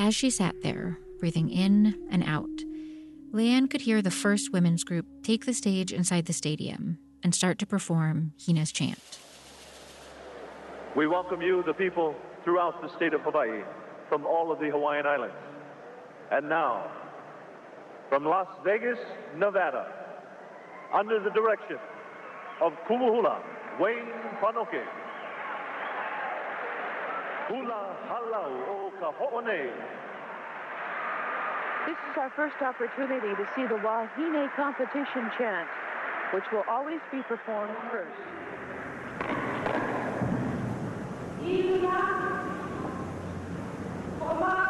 As she sat there, breathing in and out, Leanne could hear the first women's group take the stage inside the stadium and start to perform Hina's chant. We welcome you, the people throughout the state of Hawaii, from all of the Hawaiian Islands. And now, from Las Vegas, Nevada, under the direction of Kumuhula Wayne Panoke, Hula Halau o Kaho'one. This is our first opportunity to see the Wahine competition chant, which will always be performed first. Hina,